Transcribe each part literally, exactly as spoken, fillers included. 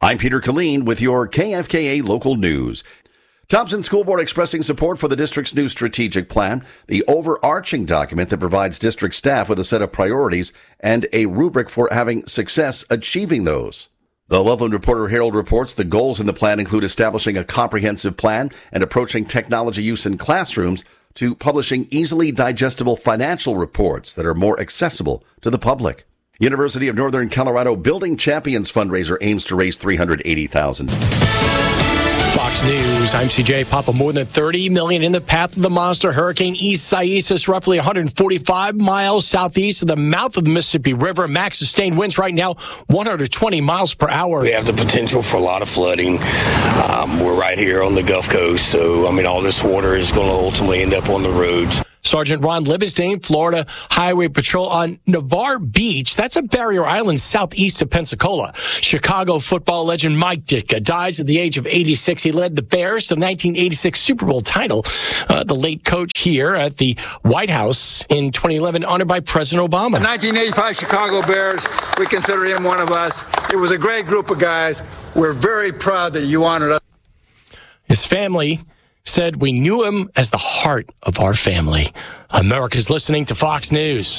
I'm Peter Killeen with your K F K A local news. Thompson School Board expressing support for the district's new strategic plan, the overarching document that provides district staff with a set of priorities and a rubric for having success achieving those. The Loveland Reporter Herald reports the goals in the plan include establishing a comprehensive plan and approaching technology use in classrooms to publishing easily digestible financial reports that are more accessible to the public. University of Northern Colorado Building Champions fundraiser aims to raise three hundred eighty thousand dollars. Fox News, I'm C J Papa. More than thirty million dollars in the path of the monster hurricane Isaias, roughly one hundred forty-five miles southeast of the mouth of the Mississippi River. Max sustained winds right now, one hundred twenty miles per hour. We have the potential for a lot of flooding. Um, we're right here on the Gulf Coast, so, I mean, all this water is going to ultimately end up on the roads. Sergeant Ron Libenstein, Florida Highway Patrol on Navarre Beach. That's a barrier island southeast of Pensacola. Chicago football legend Mike Ditka dies at the age of eighty-six. He led the Bears to the nineteen eighty-six Super Bowl title. Uh, the late coach here at the White House in twenty eleven, honored by President Obama. The nineteen eighty-five Chicago Bears, we consider him one of us. It was a great group of guys. We're very proud that you honored us. His family said, "We knew him as the heart of our family." America's listening to Fox News.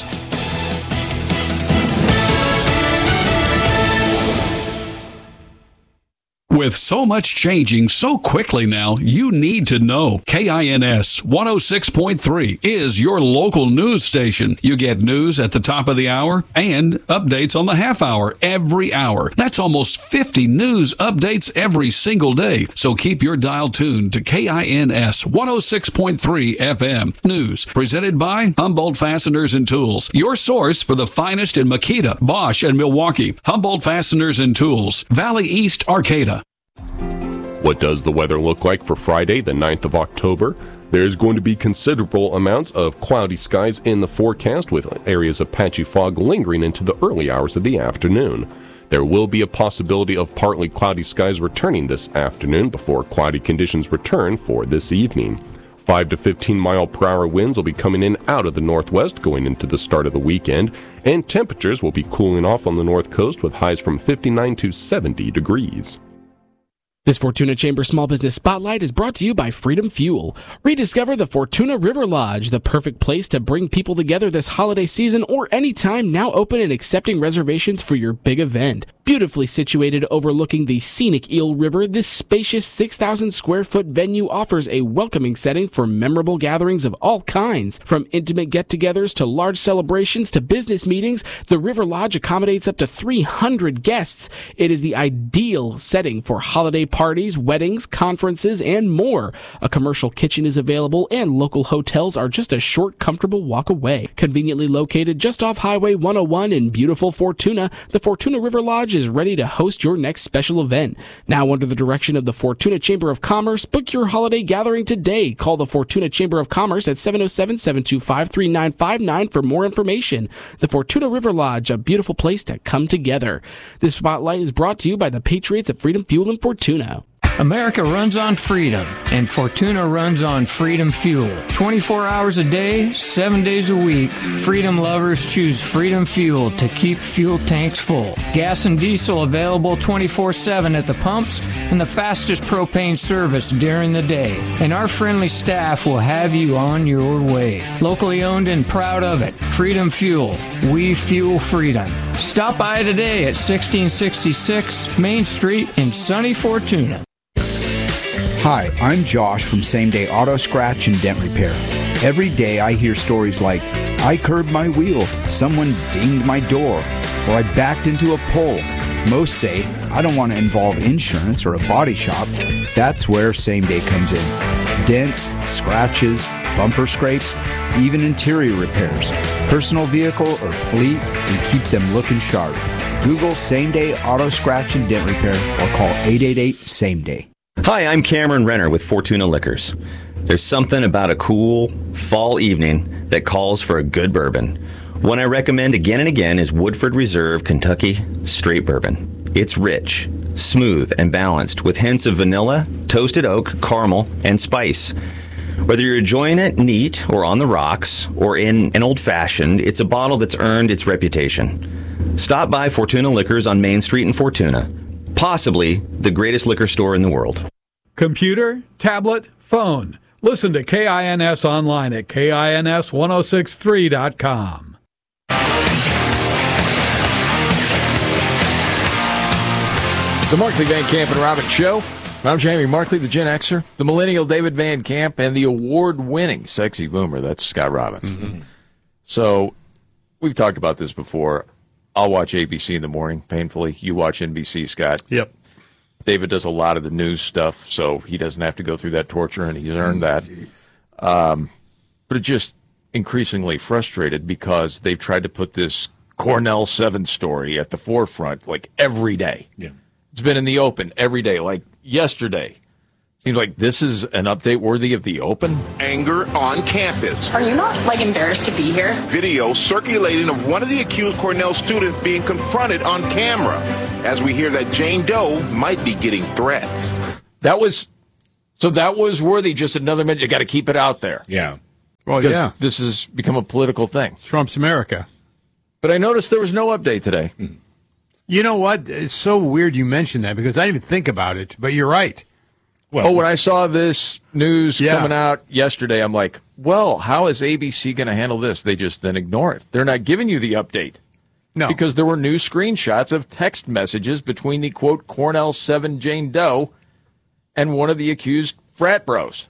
With so much changing so quickly now, you need to know. K I N S one oh six point three is your local news station. You get news at the top of the hour and updates on the half hour every hour. That's almost fifty news updates every single day. So keep your dial tuned to K I N S one oh six point three F M. News presented by Humboldt Fasteners and Tools. Your source for the finest in Makita, Bosch, and Milwaukee. Humboldt Fasteners and Tools. Valley East, Arcata. What does the weather look like for Friday, the ninth of October? There's going to be considerable amounts of cloudy skies in the forecast, with areas of patchy fog lingering into the early hours of the afternoon. There will be a possibility of partly cloudy skies returning this afternoon before cloudy conditions return for this evening. five to fifteen mile per hour winds will be coming in out of the northwest going into the start of the weekend, and temperatures will be cooling off on the north coast with highs from fifty-nine to seventy degrees. This Fortuna Chamber Small Business Spotlight is brought to you by Freedom Fuel. Rediscover the Fortuna River Lodge, the perfect place to bring people together this holiday season or anytime, now open and accepting reservations for your big event. Beautifully situated overlooking the scenic Eel River, this spacious six thousand square foot venue offers a welcoming setting for memorable gatherings of all kinds. From intimate get-togethers to large celebrations to business meetings, the River Lodge accommodates up to three hundred guests. It is the ideal setting for holiday parties, weddings, conferences, and more. A commercial kitchen is available, and local hotels are just a short, comfortable walk away. Conveniently located just off Highway one oh one in beautiful Fortuna, the Fortuna River Lodge is ready to host your next special event. Now under the direction of the Fortuna Chamber of Commerce, book your holiday gathering today. Call the Fortuna Chamber of Commerce at seven oh seven, seven two five, three nine five nine for more information. The Fortuna River Lodge, a beautiful place to come together. This spotlight is brought to you by the Patriots at Freedom Fuel in Fortuna. America runs on freedom, and Fortuna runs on Freedom Fuel. twenty-four hours a day, seven days a week, Freedom lovers choose Freedom Fuel to keep fuel tanks full. Gas and diesel available twenty-four seven at the pumps, and the fastest propane service during the day. And our friendly staff will have you on your way. Locally owned and proud of it, Freedom Fuel. We fuel freedom. Stop by today at sixteen sixty-six Main Street in sunny Fortuna. Hi, I'm Josh from Same Day Auto Scratch and Dent Repair. Every day I hear stories like, I curbed my wheel, someone dinged my door, or I backed into a pole. Most say, I don't want to involve insurance or a body shop. That's where Same Day comes in. Dents, scratches, bumper scrapes, even interior repairs, personal vehicle or fleet, and keep them looking sharp. Google Same Day Auto Scratch and Dent Repair or call eight eight eight, SAME DAY. Hi, I'm Cameron Renner with Fortuna Liquors. There's something about a cool fall evening that calls for a good bourbon. One I recommend again and again is Woodford Reserve Kentucky Straight Bourbon. It's rich, smooth, and balanced with hints of vanilla, toasted oak, caramel, and spice. Whether you're enjoying it neat or on the rocks or in an old-fashioned, it's a bottle that's earned its reputation. Stop by Fortuna Liquors on Main Street in Fortuna. possibly the greatest liquor store in the world. Computer, tablet, phone. Listen to K I N S online at K I N S ten sixty-three dot com. The Markley Van Camp and Robbins Show. I'm Jamie Markley, the Gen Xer, the millennial David Van Camp, and the award-winning sexy boomer. That's Scott Robbins. Mm-hmm. So we've talked about this before. I'll watch A B C in the morning, painfully. You watch N B C, Scott. Yep. David does a lot of the news stuff, so he doesn't have to go through that torture, and he's earned that. Um, but it's just increasingly frustrated because they've tried to put this Cornell seven story at the forefront, like, every day. Yeah. It's been in the open every day, like yesterday. Seems like this is an update worthy of the open. Anger on campus. Are you not, like, embarrassed to be here? Video circulating of one of the accused Cornell students being confronted on camera as we hear that Jane Doe might be getting threats. That was, so that was worthy just another minute. You got to keep it out there. Yeah. Well, because yeah. this has become a political thing. Trump's America. But I noticed there was no update today. Mm. You know what? It's so weird you mentioned that because I didn't even think about it, but you're right. Well, oh, when I saw this news yeah. coming out yesterday, I'm like, well, how is A B C going to handle this? They just then ignore it. They're not giving you the update. No. Because there were new screenshots of text messages between the, quote, Cornell seven Jane Doe and one of the accused frat bros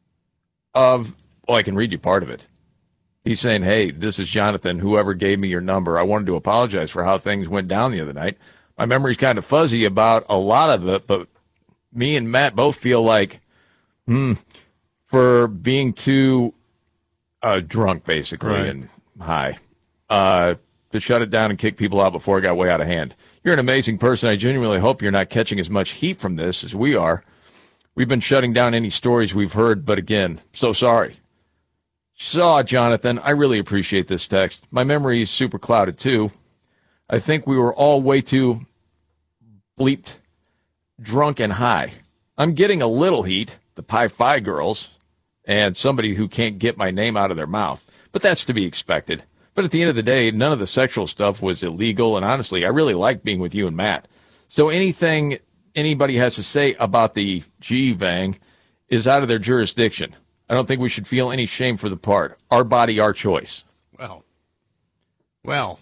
of, well, I can read you part of it. He's saying, hey, this is Jonathan, whoever gave me your number. I wanted to apologize for how things went down the other night. My memory's kind of fuzzy about a lot of it, but me and Matt both feel like, hmm, for being too uh, drunk, basically, right. and high, uh, to shut it down and kick people out before it got way out of hand. You're an amazing person. I genuinely hope you're not catching as much heat from this as we are. We've been shutting down any stories we've heard, but again, so sorry. Saw, Jonathan, I really appreciate this text. My memory is super clouded, too. I think we were all way too bleeped, drunk, and high. I'm getting a little heat, the Pi Phi girls, and somebody who can't get my name out of their mouth. But that's to be expected. But at the end of the day, none of the sexual stuff was illegal, and honestly, I really like being with you and Matt. So anything anybody has to say about the G-Vang is out of their jurisdiction. I don't think we should feel any shame for the part. Our body, our choice. Well, well,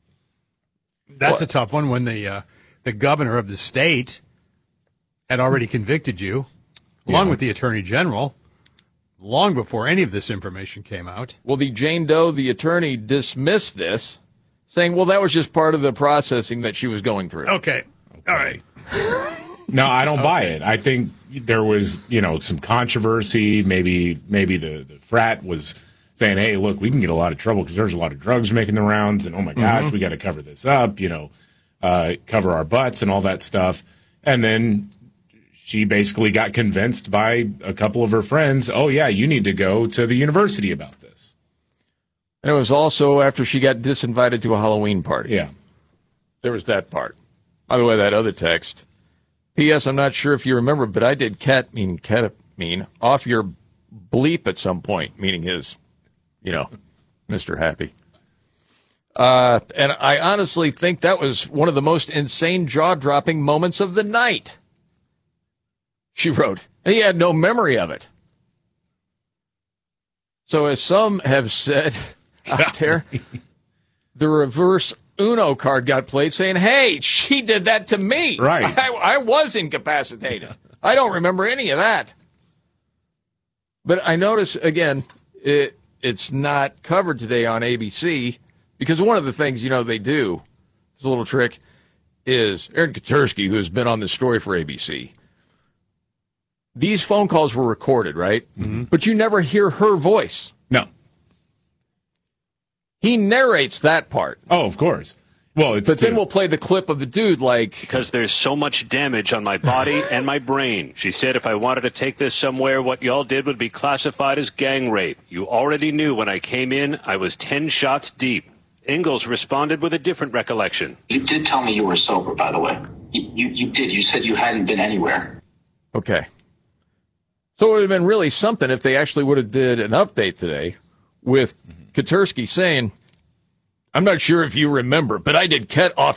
that's What? a tough one when the uh, the governor of the state had already convicted you, along Yeah. with the attorney general, long before any of this information came out. Well, the Jane Doe, the attorney, dismissed this, saying, well, that was just part of the processing that she was going through. Okay. All right. No, I don't Okay. buy it. I think there was, you know, some controversy. Maybe maybe the, the frat was saying, hey, look, we can get a lot of trouble because there's a lot of drugs making the rounds, and oh my gosh, Mhm. we got to cover this up, you know, uh, cover our butts and all that stuff. And then she basically got convinced by a couple of her friends, oh, yeah, you need to go to the university about this. And it was also after she got disinvited to a Halloween party. Yeah. There was that part. By the way, that other text. P S. I'm not sure if you remember, but I did cat, meaning ketamine, off your bleep at some point, meaning his, you know, Mister Happy. Uh, and I honestly think that was one of the most insane jaw-dropping moments of the night. She wrote, and he had no memory of it. So as some have said out there, the reverse Uno card got played saying, hey, she did that to me. Right. I, I was incapacitated. I don't remember any of that. But I notice, again, it, it's not covered today on A B C because one of the things, you know, they do, this little trick, is Aaron Katursky, who has been on this story for A B C, these phone calls were recorded, right? Mm-hmm. But you never hear her voice. No. He narrates that part. Oh, of course. Well, it's but then the- we'll play the clip of the dude like... Because there's so much damage on my body and my brain. She said if I wanted to take this somewhere, what y'all did would be classified as gang rape. You already knew when I came in, I was ten shots deep. Ingalls responded with a different recollection. You did tell me you were sober, by the way. You, you, you did. You said you hadn't been anywhere. Okay. So it would have been really something if they actually would have did an update today with Katursky saying, I'm not sure if you remember, but I did cut off your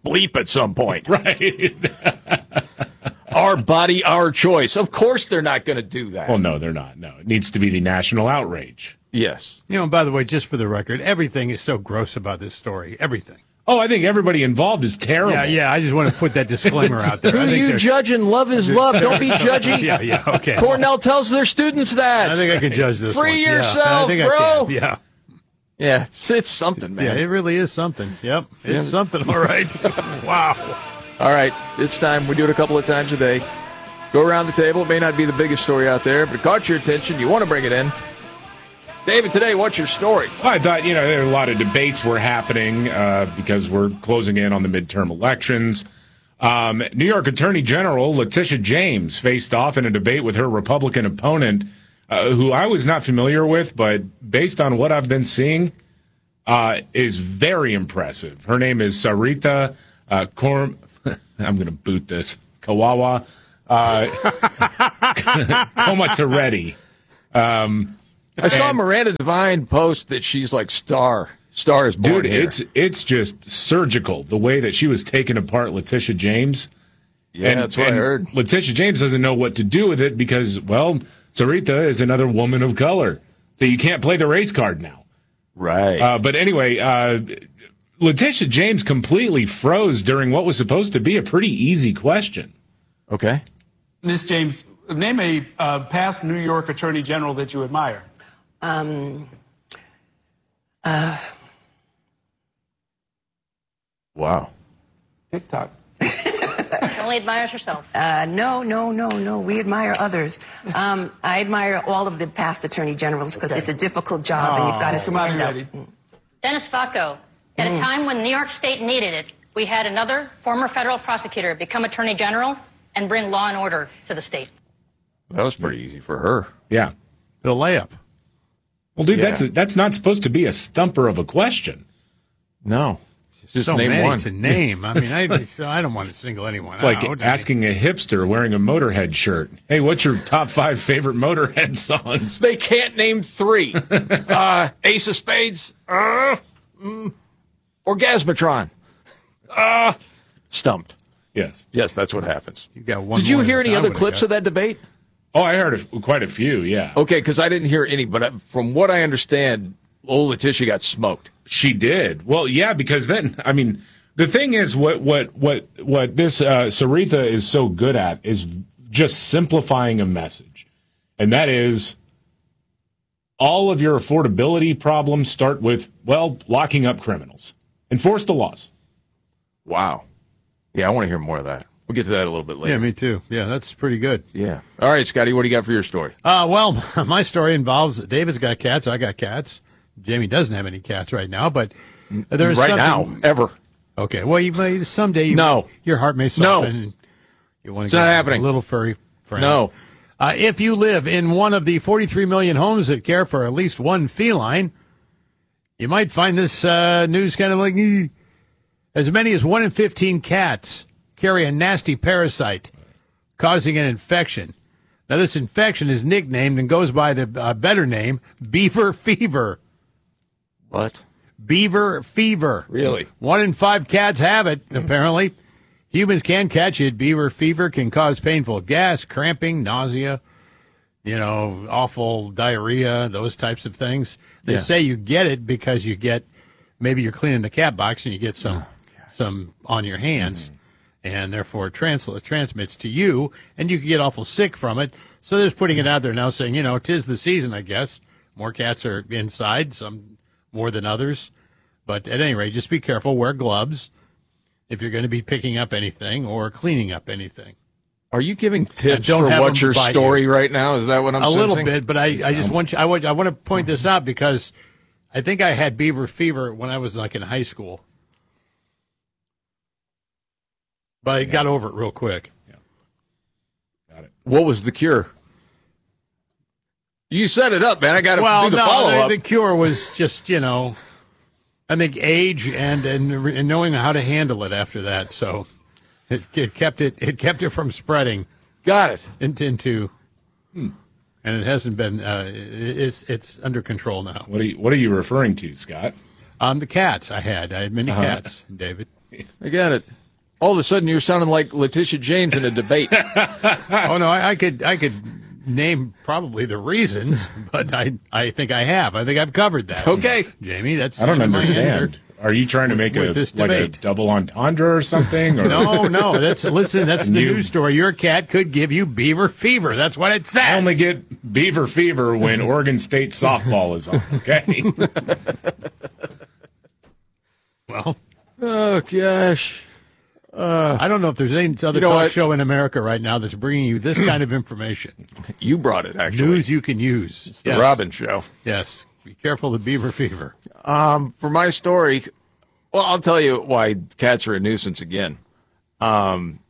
bleep at some point. Right. Our body, our choice. Of course they're not going to do that. Well, no, they're not. No, it needs to be the national outrage. Yes. You know, and by the way, just for the record, everything is so gross about this story. Everything. Oh, I think everybody involved is terrible. Yeah, yeah. I just want to put that disclaimer out there. Who I think you judging? Love is love. Don't be judgy. Yeah, yeah, okay. Cornell tells their students that. I think I can judge this Free one. yourself, yeah, I think bro. I can. Yeah. Yeah, it's, it's something, man. Yeah, it really is something. Yep, it's Yeah. something. All right. Wow. All right, it's time. We do it a couple of times a day. Go around the table. It may not be the biggest story out there, but it caught your attention. You want to bring it in. David, today, what's your story? Well, I thought, you know, there are a lot of debates were happening uh, because we're closing in on the midterm elections. Um, New York Attorney General Letitia James faced off in a debate with her Republican opponent, uh, who I was not familiar with, but based on what I've been seeing, uh, is very impressive. Her name is Sarita uh, Korm. I'm going to boot this. Kawawa. Uh, Komatareddy. Um I saw and, Miranda Devine post that she's like star. Star is born Dude, here. it's it's just surgical, the way that she was taking apart Letitia James. Yeah, and, that's what I and heard. Letitia James doesn't know what to do with it because, well, Sarita is another woman of color. So you can't play the race card now. Right. Uh, but anyway, uh, Letitia James completely froze during what was supposed to be a pretty easy question. Okay. Miz James, name a uh, past New York Attorney General that you admire. Um, uh, wow. TikTok. only admires herself. Uh, no, no, no, no. We admire others. Um, I admire all of the past attorney generals because Okay. it's a difficult job and you've got to Come on, stand you up. ready? Dennis Facco, at Mm. a time when New York State needed it, we had another former federal prosecutor become attorney general and bring law and order to the state. That was pretty easy for her. Yeah. The layup. Well, dude, Yeah. that's a, that's not supposed to be a stumper of a question. No. Just so name many one. to name. I mean, I, so I don't want to single anyone It's like out. asking a hipster wearing a Motorhead shirt, hey, what's your top five favorite Motorhead songs? They can't name three. uh, Ace of Spades. Uh, mm, Orgasmatron. Uh, stumped. Yes. Yes, that's what happens. You got one Did you more hear than any I other would've clips got. of that debate? Oh, I heard a, quite a few, yeah. Okay, because I didn't hear any, but uh, from what I understand, old Letitia got smoked. She did. Well, yeah, because then, I mean, the thing is, what what what what this uh, Sarita is so good at is just simplifying a message, and that is all of your affordability problems start with, well, locking up criminals. Enforce the laws. Wow. Yeah, I want to hear more of that. We'll get to that a little bit later. Yeah, me too. Yeah, that's pretty good. Yeah. All right, Scotty, what do you got for your story? Uh, well, my story involves David's got cats. I got cats. Jamie doesn't have any cats right now, but there's right something- now, ever. Okay. Well, you may someday. You, No. your heart may No. soften. And you want It's to get not a happening. little furry friend. No. Uh, if you live in one of the forty-three million homes that care for at least one feline, you might find this uh, news kind of like eh. As many as one in fifteen cats carry a nasty parasite, causing an infection. Now, this infection is nicknamed and goes by the uh, better name, beaver fever. What? Beaver fever. Really? One in five cats have it, apparently. Humans can catch it. Beaver fever can cause painful gas, cramping, nausea, you know, awful diarrhea, those types of things. They Yeah. say you get it because you get, maybe you're cleaning the cat box and you get some, some on your hands, and therefore it trans- transmits to you, and you can get awful sick from it. So they're just putting it out there now saying, you know, 'tis the season, I guess. More cats are inside, some more than others. But at any rate, just be careful. Wear gloves if you're going to be picking up anything or cleaning up anything. Are you giving tips don't for have what's them your bite story you. right now? Is that what I'm a sensing? little bit, but I, I just want you, I want I want to point this out because I think I had beaver fever when I was like in high school, but I got over it real quick. What was the cure? You set it up, man. I got to Well, do the no, follow the, up. the cure was just you know, I think age and, and and knowing how to handle it after that. So it, it kept it it kept it from spreading. Got it into, into hmm. and it hasn't been. Uh, it, it's it's under control now. What are you What are you referring to, Scott? Um, the cats I had. I had many Uh-huh. cats, David. I got it. All of a sudden, you're sounding like Letitia James in a debate. Oh no, I, I could I could name probably the reasons, but I I think I have. I think I've covered that. Okay, Jamie, that's I don't my understand. answer. Are you trying to make a like a double entendre or something? Or? No, no. That's listen. That's the You- news story. Your cat could give you beaver fever. That's what it says. I only get beaver fever when Oregon State softball is on. Okay. Well, oh gosh. Uh, I don't know if there's any other You know talk what? show in America right now that's bringing you this kind of information. You brought it, actually. News you can use. It's the Robin Show. Yes. Be careful of beaver fever. Um, for my story, well, I'll tell you why cats are a nuisance again. Um,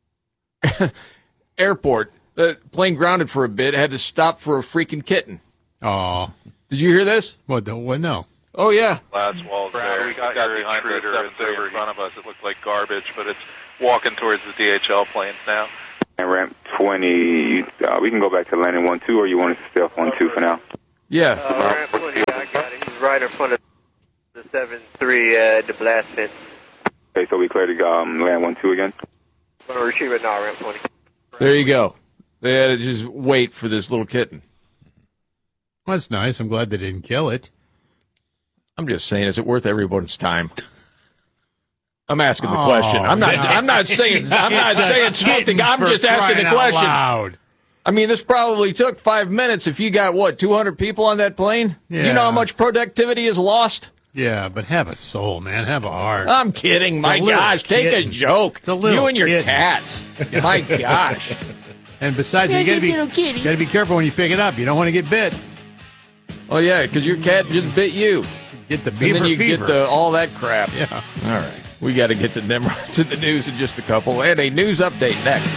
airport, the plane grounded for a bit, had to stop for a freaking kitten. Oh, did you hear this? What? The, what? No. Oh yeah. Last wall's there. We got, got your intruder over in front of us. It looks like garbage, but it's walking towards the D H L planes now. And ramp twenty, uh, we can go back to landing one two, or you want us to stay off one two for now? Yeah. Uh, ramp twenty, I got it. He's right in front of the seven three, uh, the blast pit. Okay, so we clear to um, land one two again? I'm going to retrieve it now, ramp twenty. There you go. They had to just wait for this little kitten. Well, that's nice. I'm glad they didn't kill it. I'm just saying, is it worth everyone's time? I'm asking the Oh, question. I'm not. no. I'm not saying. I'm not It's a saying something. kitten I'm for just asking the crying out question. loud. I mean, this probably took five minutes. If you got what, two hundred people on that plane? Do you know how Yeah. much productivity is lost? Yeah, but have a soul, man. Have a heart. I'm kidding. It's a My little gosh, take a kitten. joke. It's a little You and your kitten. cats. My gosh. And besides, you got to be got to be careful when you pick it up. You don't want to get bit. Oh yeah, because your cat just bit you. Get the And beaver then you fever. get the all that crap. Yeah. All right. We got to get to Nimrods in the news in just a couple, and a news update next.